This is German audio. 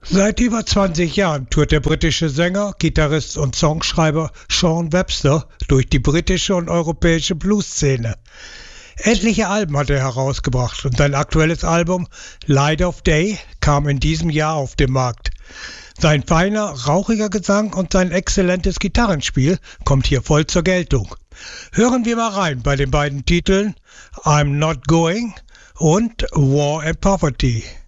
Seit über 20 Jahren tourt der britische Sänger, Gitarrist und Songschreiber Sean Webster durch die britische und europäische Blues-Szene. Etliche Alben hat er herausgebracht und sein aktuelles Album Light of Day kam in diesem Jahr auf den Markt. Sein feiner, rauchiger Gesang und sein exzellentes Gitarrenspiel kommt hier voll zur Geltung. Hören wir mal rein bei den beiden Titeln I'm Not Going und War and Poverty.